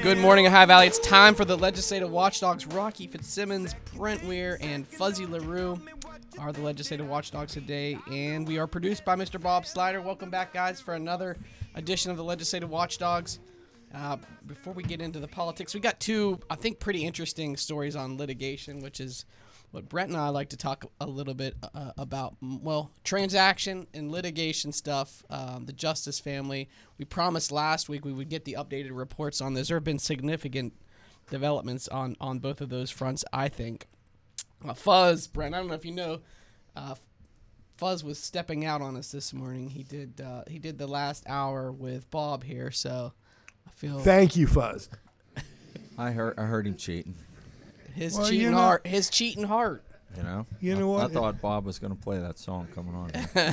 Good morning, Ohio Valley. It's time for the Legislative Watchdogs. Rocky Fitzsimmons, Brent Weir, and Fuzzy LaRue are the Legislative Watchdogs today, and we are produced by Mr. Bob Slider. Welcome back, guys, for another edition of the Legislative Watchdogs. Before we get into the politics, we got two, I think, pretty interesting stories on litigation, which is what Brent and I like to talk a little bit about. Well, transaction and litigation stuff, the Justice family. We promised last week we would get the updated reports on this. There have been significant developments on both of those fronts, I think. Fuzz, Brent, I don't know if you know, Fuzz was stepping out on us this morning. He did the last hour with Bob here, so I feel. Thank you, Fuzz. I heard him cheating. His cheating heart. You know what? I thought Bob was going to play that song coming on.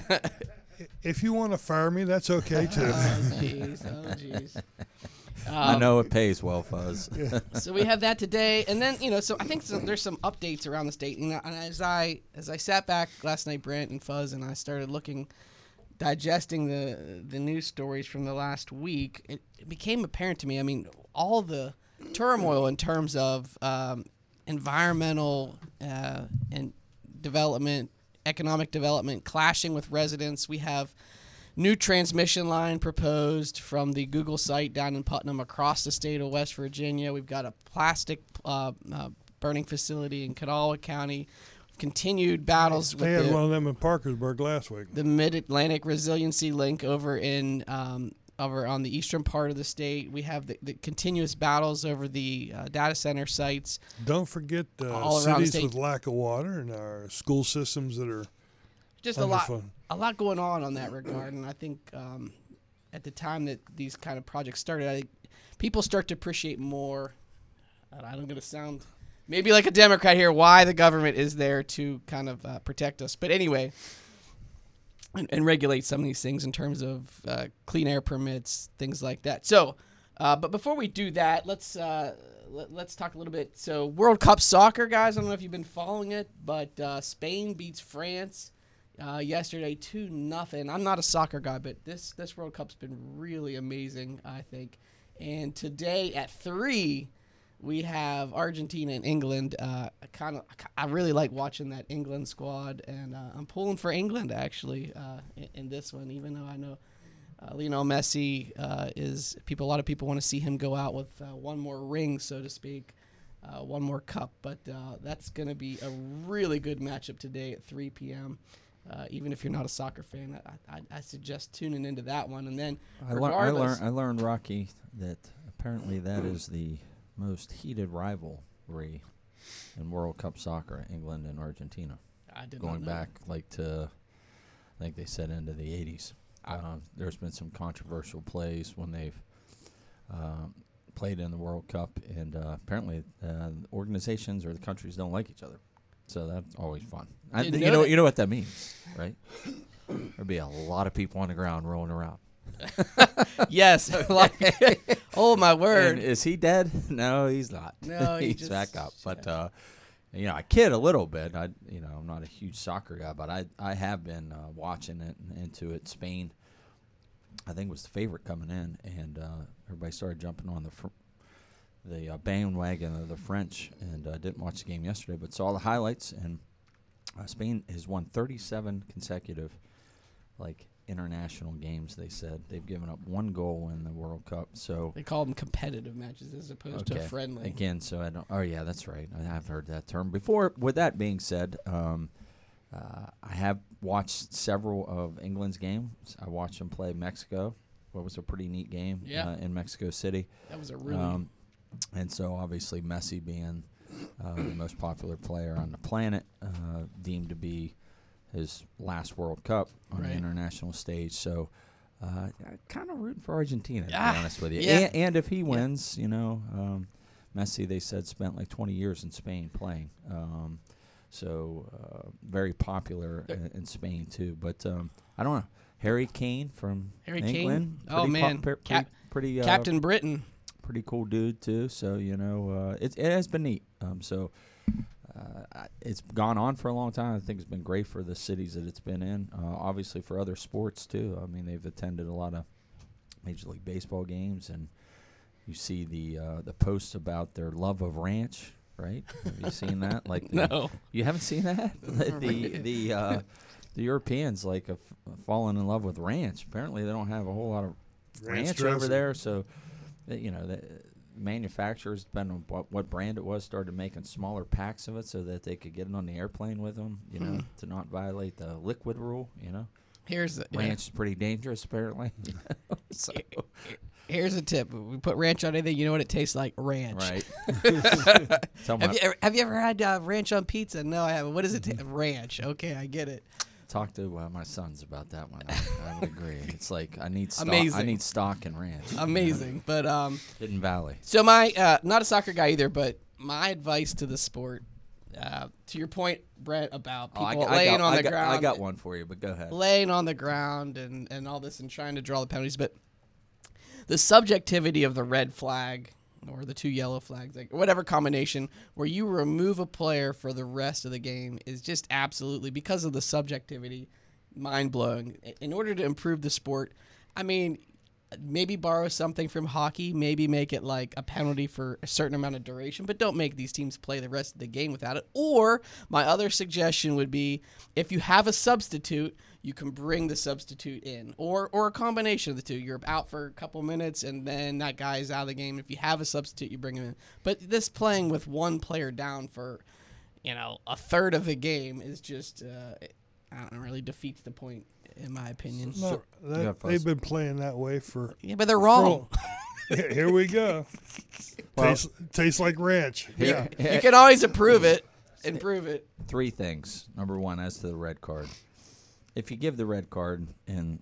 If you want to fire me, that's okay too. Oh jeez. I know it pays well, Fuzz. So we have that today, and then so I think there's some updates around the state. And as I sat back last night, Brent and Fuzz and I started digesting the news stories from the last week, it became apparent to me. I mean, all the turmoil in terms of environmental and development, economic development, clashing with residents. We have new transmission line proposed from the Google site down in Putnam across the state of West Virginia. We've got a plastic burning facility in Kanawha County. Continued battles with they had one of them in Parkersburg last week. The Mid-Atlantic Resiliency Link over in over on the eastern part of the state. We have the continuous battles over the data center sites. Don't forget cities with lack of water and our school systems that are just a lot going on that regard. And I think at the time that these kind of projects started, I think people start to appreciate more. I'm going to sound maybe like a Democrat here, why the government is there to kind of protect us. But anyway, and regulate some of these things in terms of clean air permits, things like that. So, but before we do that, let's talk a little bit. So, World Cup soccer, guys. I don't know if you've been following it, but Spain beats France yesterday 2-0. I'm not a soccer guy, but this World Cup's been really amazing, I think. And today at 3. We have Argentina and England. I really like watching that England squad, and I'm pulling for England actually in this one. Even though I know Lionel Messi a lot of people want to see him go out with one more ring, so to speak, one more cup. But that's going to be a really good matchup today at 3 p.m. Even if you're not a soccer fan, I suggest tuning into that one. And then I learned, Rocky, that apparently that is the most heated rivalry in World Cup soccer, England and Argentina. I did going not know. back to, I think they said into the 80s. There's been some controversial plays when they've played in the World Cup, and apparently organizations or the countries don't like each other. So that's always fun. You know what that means, right? There'd be a lot of people on the ground rolling around. Yes. Oh my word! And is he dead? No, he's not. No, he's back up. But I kid a little bit. I'm not a huge soccer guy, but I have been watching it and into it. Spain, I think, was the favorite coming in, and everybody started jumping on the bandwagon of the French. And didn't watch the game yesterday, but saw the highlights. And Spain has won 37 consecutive, international games. They said they've given up one goal in the World Cup. So they call them competitive matches as opposed to friendly. Again, so I don't. Oh yeah, that's right. I have heard that term before. With that being said, I have watched several of England's games. I watched them play Mexico. What was a pretty neat game in Mexico City. That was a really. And so obviously Messi being the most popular player on the planet, deemed to be his last World Cup on the international stage. So kind of rooting for Argentina, to be honest with you. Yeah. And if he wins, Messi, they said, spent 20 years in Spain playing. So very popular in Spain, too. But I don't know. Harry Kane from England. Oh, man. Pretty Captain Britain. Pretty cool dude, too. So, it has been neat. It's gone on for a long time. I think it's been great for the cities that it's been in. Obviously for other sports too. I mean, they've attended a lot of Major League Baseball games and You see the post about their love of ranch, right? Have you seen that? Like no, you haven't seen that. The Europeans have fallen in love with ranch. Apparently, they don't have a whole lot of ranch over there, so the manufacturers, depending on what brand it was, started making smaller packs of it so that they could get it on the airplane with them. To not violate the liquid rule. Ranch is pretty dangerous, apparently. So. Here's a tip: we put ranch on anything. You know what it tastes like? Ranch. Right. Have you ever had ranch on pizza? No, I haven't. What is it? Ranch. Okay, I get it. Talk to my sons about that one. I would agree. It's like I need stock. Amazing. I need stock and ranch. Amazing, but Hidden Valley. So my not a soccer guy either, but my advice to the sport. To your point, Brett, about people laying on the ground. I got one for you, but go ahead. Laying on the ground and all this and trying to draw the penalties, but the subjectivity of the red flag or the two yellow flags, like whatever combination, where you remove a player for the rest of the game is just absolutely, because of the subjectivity, mind-blowing. In order to improve the sport, I mean, maybe borrow something from hockey, maybe make it like a penalty for a certain amount of duration, but don't make these teams play the rest of the game without it. Or my other suggestion would be, if you have a substitute, you can bring the substitute in, or a combination of the two. You're out for a couple minutes, and then that guy's out of the game. If you have a substitute, you bring him in. But this playing with one player down for, a third of the game is just, I don't know, really defeats the point, in my opinion. No, they've been playing that way for. Yeah, but they're wrong. Here we go. Tastes like ranch. Yeah, you can always improve it. Three things. Number one, as to the red card. If you give the red card and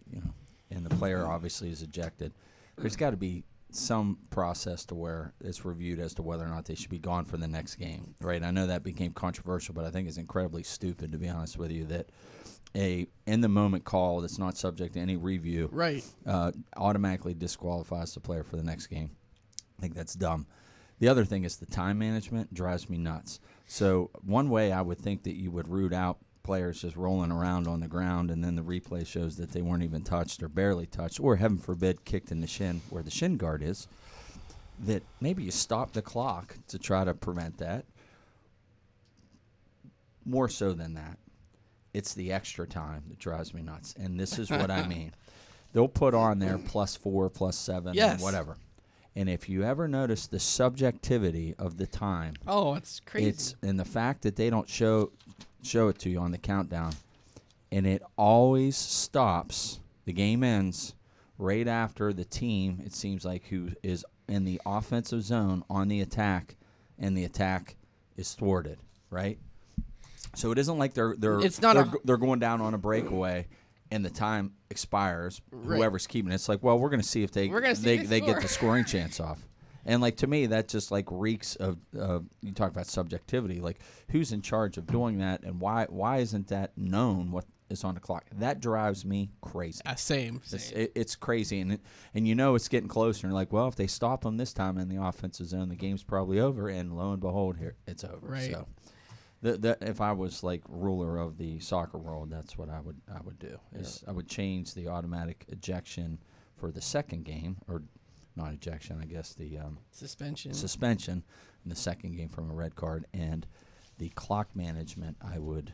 the player obviously is ejected, there's got to be some process to where it's reviewed as to whether or not they should be gone for the next game, right? I know that became controversial, but I think it's incredibly stupid, to be honest with you, that a in-the-moment call that's not subject to any review right, automatically disqualifies the player for the next game. I think that's dumb. The other thing is the time management drives me nuts. So one way I would think that you would root out players just rolling around on the ground, and then the replay shows that they weren't even touched or barely touched, or heaven forbid kicked in the shin where the shin guard is, that maybe you stop the clock to try to prevent that. More so than that, it's the extra time that drives me nuts, and this is what I mean. They'll put on there +4, +7, yes, whatever. And if you ever notice the subjectivity of the time, it's crazy. And the fact that they don't show it to you on the countdown, and it always stops. The game ends right after the team, it seems like, who is in the offensive zone on the attack, and the attack is thwarted, right? So it isn't like they're going down on a breakaway and the time expires. Right. Whoever's keeping it, it's like, well, we're going to see if they get the scoring chance off. And, to me, that just, reeks of you talk about subjectivity. Who's in charge of doing that, and why isn't that known what is on the clock? That drives me crazy. Same. It's crazy. And it's getting closer. And, well, if they stop them this time in the offensive zone, the game's probably over. And lo and behold, here it's over. Right. So, if I was, ruler of the soccer world, that's what I would do. I would change the automatic ejection for the second game, or not ejection, I guess the suspension in the second game from a red card, and the clock management. I would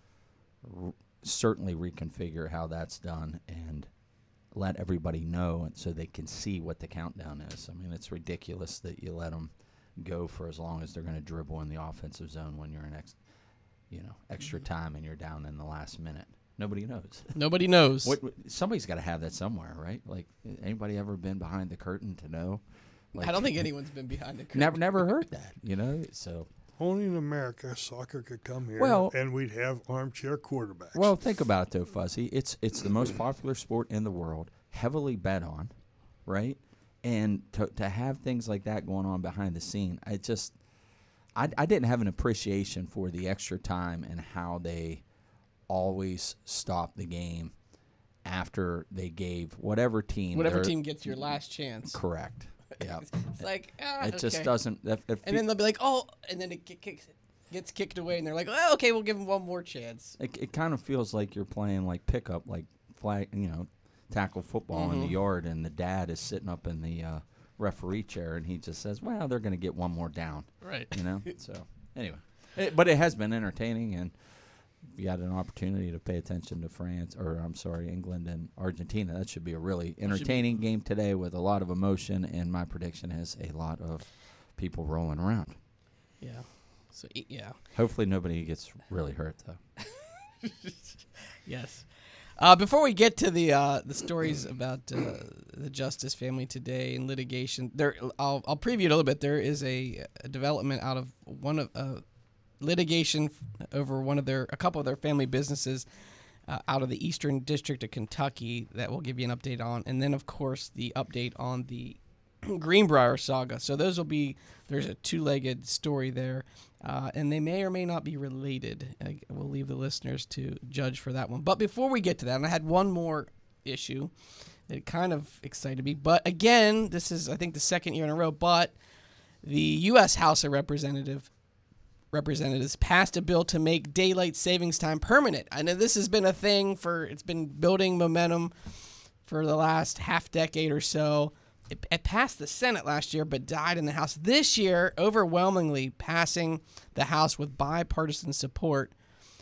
certainly reconfigure how that's done and let everybody know, and so they can see what the countdown is. I mean, it's ridiculous that you let them go for as long as they're going to dribble in the offensive zone when you're in extra time and you're down in the last minute. Nobody knows. Nobody knows. Somebody's got to have that somewhere, right? Anybody ever been behind the curtain to know? I don't think anyone's been behind the curtain. Never heard that, So only in America, soccer could come here, and we'd have armchair quarterbacks. Well, think about it, though, Fuzzy. It's the most popular sport in the world, heavily bet on, right? And to have things like that going on behind the scene, I didn't have an appreciation for the extra time and how they always stop the game after they gave whatever team gets your last chance. Correct. Yeah. It's it just doesn't. And then they'll be like, and then it gets kicked away, and they're like, oh, okay, we'll give them one more chance. It kind of feels like you're playing flag, tackle football in the yard, and the dad is sitting up in the referee chair, and he just says, well, they're going to get one more down. Right. So anyway, but it has been entertaining, and if you had an opportunity to pay attention to England and Argentina, that should be a really entertaining game today with a lot of emotion, and my prediction is a lot of people rolling around. Yeah. So, yeah. Hopefully nobody gets really hurt, though. Yes. Before we get to the stories about the Justice family today and litigation, I'll preview it a little bit. There is a development out of one of litigation over a couple of their family businesses out of the Eastern District of Kentucky that we'll give you an update on, and then of course the update on the Greenbrier saga. So there's a two-legged story there, and they may or may not be related. We'll leave the listeners to judge for that one. But before we get to that, and I had one more issue that kind of excited me. But again, this is, I think, the second year in a row, but the U.S. House of Representatives passed a bill to make daylight savings time permanent. I know this has been a thing it's been building momentum for the last half decade or so. It passed the Senate last year, but died in the House. This year, overwhelmingly passing the House with bipartisan support,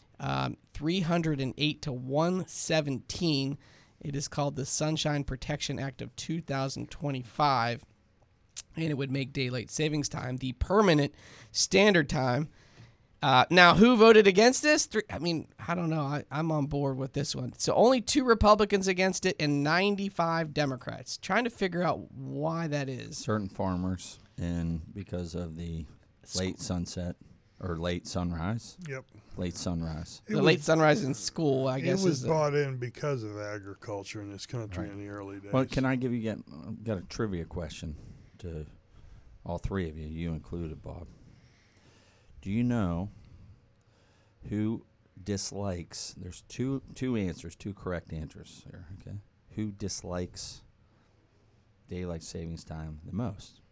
308 to 117. It is called the Sunshine Protection Act of 2025, and it would make daylight savings time the permanent standard time. Now, who voted against this? I don't know. I'm on board with this one. So only 2 Republicans against it and 95 Democrats. Trying to figure out why that is. Certain farmers, and because of the late sunset or late sunrise. Yep. Late sunrise. Late sunrise in school, I guess. It was brought in because of agriculture in this country in the early days. Well, can I got a trivia question to all three of you included, Bob. Do you know who dislikes? There's two answers, 2 correct answers here. Okay, who dislikes daylight savings time the most?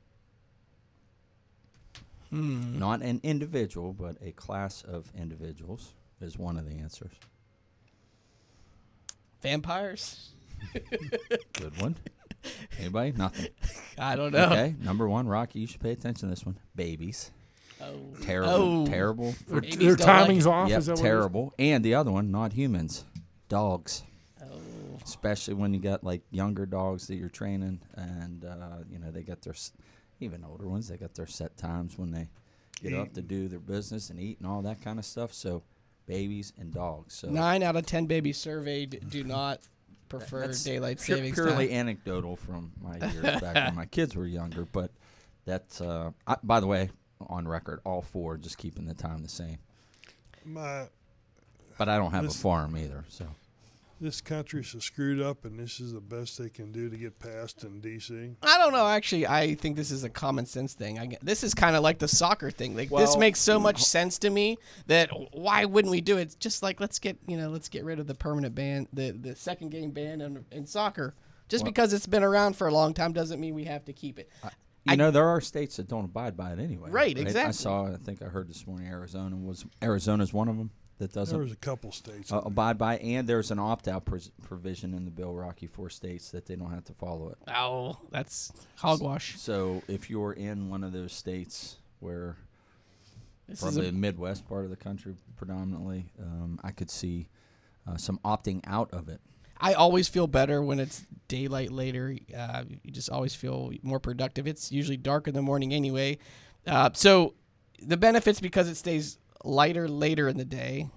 Not an individual, but a class of individuals is one of the answers. Vampires. Good one. Anybody? Nothing. I don't know. Okay, number 1, Rocky. You should pay attention to this one. Babies. Oh. Terrible. Their timing's off. Yep, is that terrible. And the other one, not humans, dogs. Oh. Especially when you got like younger dogs that you're training, and they got their, even older ones, they got their set times when they get up to do their business and eat and all that kind of stuff. So, babies and dogs. So 9 out of 10 babies surveyed do not prefer daylight savings time. Purely anecdotal from my years back when my kids were younger, but that's by the way, on record, all 4 just keeping the time the same. But I don't have a farm either, so. This country's so screwed up, and this is the best they can do to get passed in D.C. I don't know. Actually, I think this is a common sense thing. This is kind of like the soccer thing. This makes so much sense to me that why wouldn't we do it? It's just like let's get rid of the permanent ban, the second game ban in soccer. Just because it's been around for a long time doesn't mean we have to keep it. There are states that don't abide by it anyway. Right, exactly. I think I heard this morning Arizona's one of them that doesn't. There was a couple states abide by, and there's an opt-out provision in the bill, Rocky, for states that they don't have to follow it. Oh, that's hogwash. So if you're in one of those states where, from the Midwest part of the country predominantly, I could see some opting out of it. I always feel better when it's daylight later. You just always feel more productive. It's usually dark in the morning anyway. So the benefits, because it stays lighter later in the day.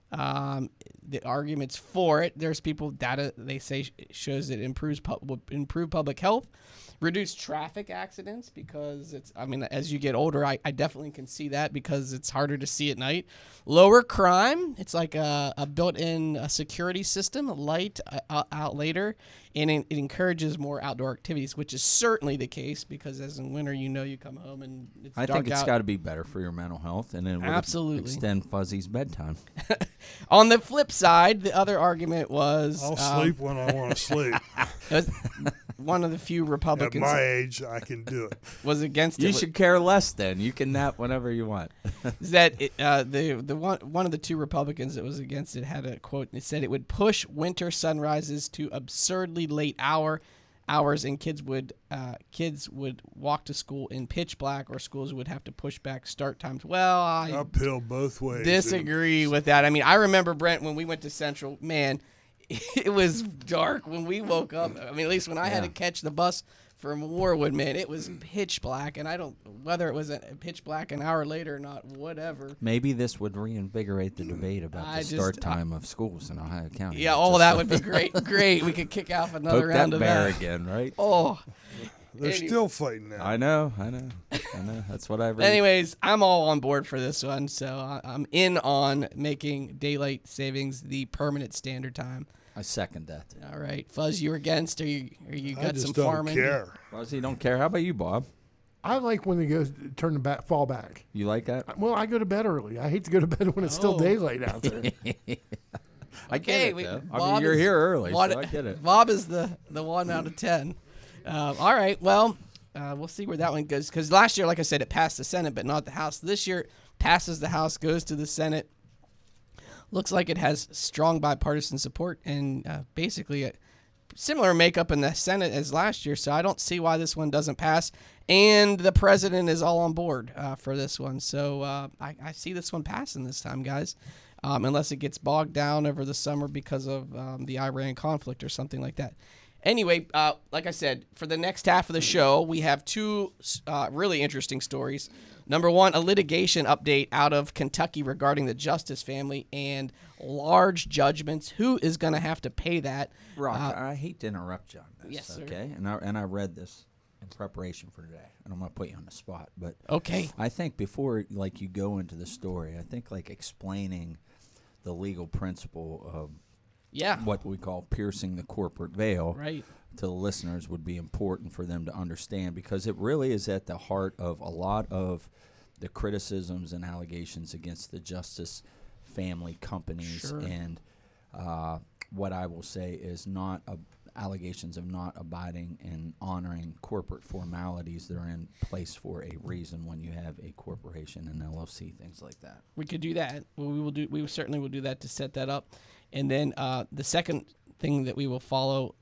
The arguments for it, there's data they say shows it will improve public health, reduce traffic accidents because as you get older, I definitely can see that because it's harder to see at night. Lower crime, it's like a built-in security system, light out later, and it encourages more outdoor activities, which is certainly the case because as in winter, you come home and it's dark out. I think it's got to be better for your mental health, and it would absolutely extend Fuzzy's bedtime. On the flip side, the other argument was I'll sleep when I want to sleep. One of the few Republicans at my age, I can do it. Was against it. You should care less then. You can nap whenever you want. Is that one of the 2 Republicans that was against it had a quote, and it said it would push winter sunrises to absurdly late hour, hours, and kids would walk to school in pitch black, or schools would have to push back start times. Well, I uphill both ways. disagree with that. I mean, I remember, Brent, when we went to Central, man, it was dark when we woke up. I mean, at least when I had to catch the bus from Warwood, man, it was pitch black, and I don't, whether it was a pitch black an hour later or not, whatever. Maybe this would reinvigorate the debate about the start time of schools in Ohio County. Yeah, that would be great. Great, we could kick off another round of that. Again, right? Oh, they're still fighting that. I know. That's what I read. Anyways, I'm all on board for this one, so I'm in on making daylight savings the permanent standard time. I second that. All right, Fuzz, you against? Or you got some farming? I just don't care. Fuzzy, don't care. How about you, Bob? I like when they fall back. You like that? Well, I go to bed early. I hate to go to bed when it's still daylight out there. I get it, though. I mean, Bob you're here early, so I Bob- get it. Bob is the 1 out of 10. All right, well, we'll see where that one goes. Because last year, like I said, it passed the Senate, but not the House. This year, it passes the House, goes to the Senate. Looks like it has strong bipartisan support and basically a similar makeup in the Senate as last year. So I don't see why this one doesn't pass. And the president is all on board for this one. So I see this one passing this time, guys, unless it gets bogged down over the summer because of the Iran conflict or something like that. Anyway, like I said, for the next half of the show, we have two really interesting stories. Number one, a litigation update out of Kentucky regarding the Justice family and large judgments. Who is going to have to pay that? Rock, I hate to interrupt you on this. Yes, sir. Okay, and I read this in preparation for today, and I'm going to put you on the spot. But Okay. I think before you go into the story, I think explaining the legal principle of what we call piercing the corporate veil to the listeners would be important for them to understand, because it really is at the heart of a lot of the criticisms and allegations against the Justice family companies. Sure. And what I will say is not allegations of not abiding and honoring corporate formalities that are in place for a reason when you have a corporation, an LLC, things like that. We could do that. We certainly will do that to set that up. And then the second thing that we will follow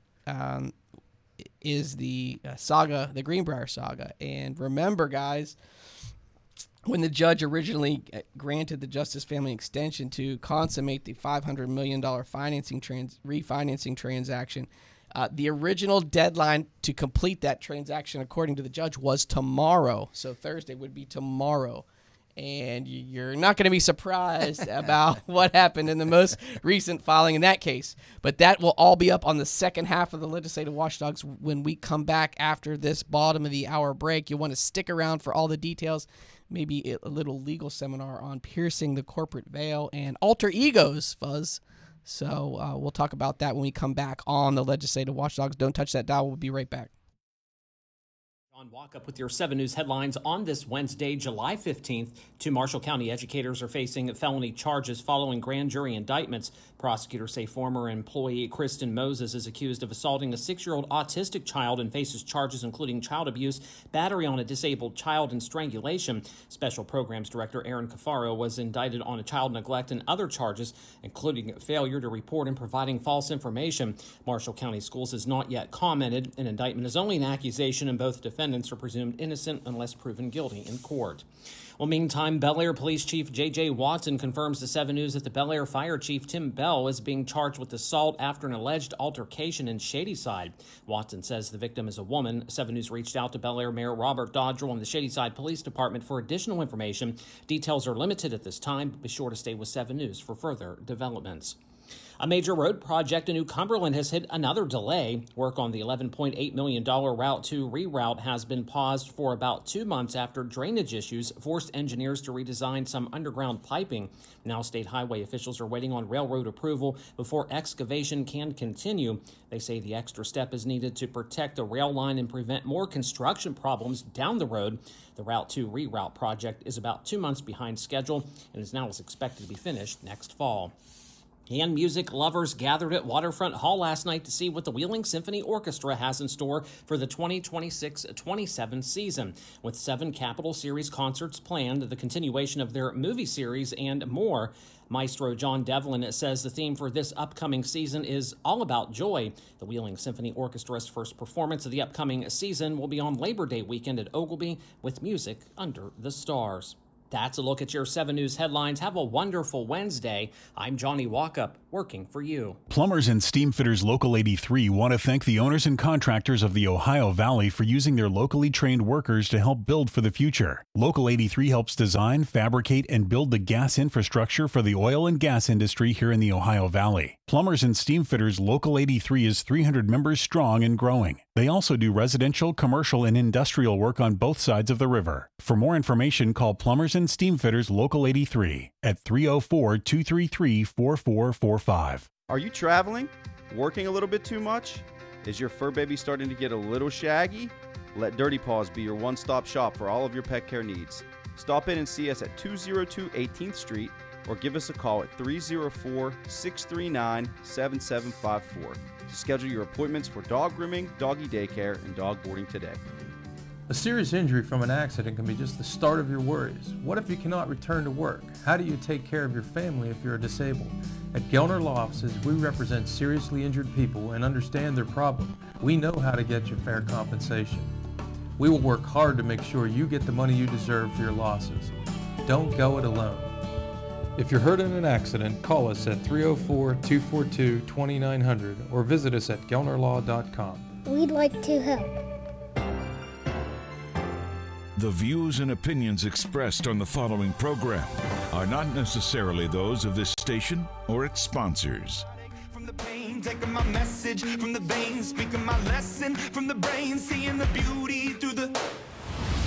is the saga, the Greenbrier saga. And remember, guys, when the judge originally granted the Justice family extension to consummate the $500 million refinancing transaction, the original deadline to complete that transaction, according to the judge, was tomorrow. So Thursday would be tomorrow. And you're not going to be surprised about what happened in the most recent filing in that case. But that will all be up on the second half of the Legislative Watchdogs when we come back after this bottom of the hour break. You'll want to stick around for all the details, maybe a little legal seminar on piercing the corporate veil and alter egos, Fuzz. So we'll talk about that when we come back on the Legislative Watchdogs. Don't touch that dial. We'll be right back. Walk up with your 7 News headlines on this Wednesday, July 15th. 2 Marshall County educators are facing felony charges following grand jury indictments. Prosecutors say former employee Kristen Moses is accused of assaulting a 6-year-old autistic child and faces charges including child abuse, battery on a disabled child, and strangulation. Special Programs Director Aaron Cafaro was indicted on a child neglect and other charges, including failure to report and providing false information. Marshall County Schools has not yet commented. An indictment is only an accusation, and both defendants are presumed innocent unless proven guilty in court. Well, meantime, Bel Air Police Chief J.J. Watson confirms to 7 News that the Bel Air Fire Chief Tim Bell is being charged with assault after an alleged altercation in Shadyside. Watson says the victim is a woman. 7 News reached out to Bel Air Mayor Robert Dodrell and the Shadyside Police Department for additional information. Details are limited at this time, but be sure to stay with 7 News for further developments. A major road project in New Cumberland has hit another delay. Work on the $11.8 million Route 2 reroute has been paused for about 2 months after drainage issues forced engineers to redesign some underground piping. Now state highway officials are waiting on railroad approval before excavation can continue. They say the extra step is needed to protect the rail line and prevent more construction problems down the road. The Route 2 reroute project is about 2 months behind schedule and is now expected to be finished next fall. And music lovers gathered at Waterfront Hall last night to see what the Wheeling Symphony Orchestra has in store for the 2026-27 season. With 7 Capitol Series concerts planned, the continuation of their movie series, and more. Maestro John Devlin says the theme for this upcoming season is all about joy. The Wheeling Symphony Orchestra's first performance of the upcoming season will be on Labor Day weekend at Oglebay with Music Under the Stars. That's a look at your 7 News headlines. Have a wonderful Wednesday. I'm Johnny Walkup, working for you. Plumbers and Steamfitters Local 83 want to thank the owners and contractors of the Ohio Valley for using their locally trained workers to help build for the future. Local 83 helps design, fabricate, and build the gas infrastructure for the oil and gas industry here in the Ohio Valley. Plumbers and Steamfitters Local 83 is 300 members strong and growing. They also do residential, commercial, and industrial work on both sides of the river. For more information, call Plumbers and Steamfitters Local 83 at 304-233-4445. Are you traveling? Working a little bit too much? Is your fur baby starting to get a little shaggy? Let Dirty Paws be your one-stop shop for all of your pet care needs. Stop in and see us at 202 18th Street or give us a call at 304-639-7754 to schedule your appointments for dog grooming, doggy daycare, and dog boarding today. A serious injury from an accident can be just the start of your worries. What if you cannot return to work? How do you take care of your family if you're disabled? At Gelner Law Offices, we represent seriously injured people and understand their problem. We know how to get you fair compensation. We will work hard to make sure you get the money you deserve for your losses. Don't go it alone. If you're hurt in an accident, call us at 304-242-2900 or visit us at gelnerlaw.com. We'd like to help. The views and opinions expressed on the following program are not necessarily those of this station or its sponsors. From the pain, taking my message from the veins, speaking my lesson from the brain, seeing the beauty through the